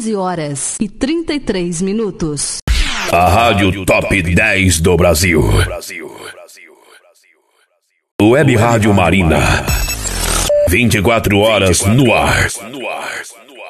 15h33. A Rádio Top 10 do Brasil. Web Rádio Marina. 24 horas no ar.